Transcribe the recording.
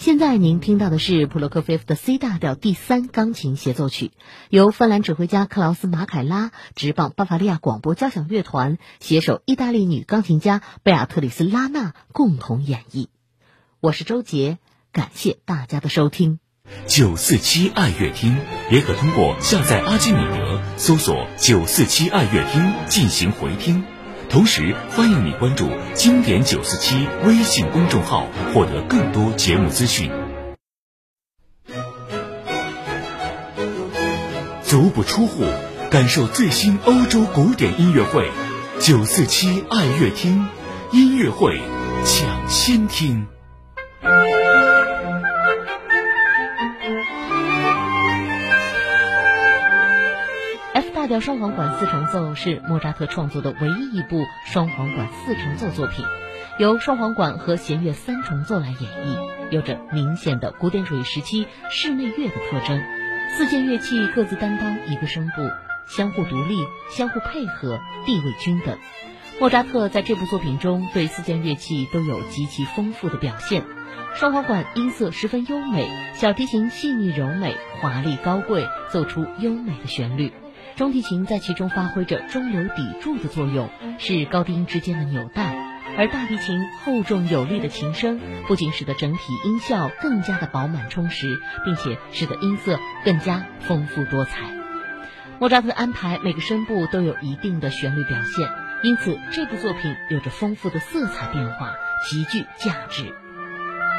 现在您听到的是普罗科菲夫的 C 大调第3钢琴协奏曲，由芬兰指挥家克劳斯·马凯拉执棒巴伐利亚广播交响乐团携手意大利女钢琴家贝亚特里斯·拉纳共同演绎。我是周杰，感谢大家的收听。 947爱乐厅也可通过下载阿基米德搜索947爱乐厅进行回听。同时欢迎你关注经典947微信公众号，获得更多节目资讯。足不出户，感受最新欧洲古典音乐会，947爱乐厅音乐会抢先听。 F 大调双簧管4重奏是莫扎特创作的唯一一部双簧管4重奏作品，由双簧管和弦乐3重奏来演绎，有着明显的古典主义时期室内乐的特征。4件乐器各自担当一个声部，相互独立，相互配合，地位均等。莫扎特在这部作品中对4件乐器都有极其丰富的表现。双簧管音色十分优美，小提琴细腻柔美，华丽高贵，奏出优美的旋律。中提琴在其中发挥着中流砥柱的作用，是高低音之间的纽带，而大提琴厚重有力的琴声不仅使得整体音效更加的饱满充实，并且使得音色更加丰富多彩。莫扎特安排每个声部都有一定的旋律表现，因此这部作品有着丰富的色彩变化，极具价值。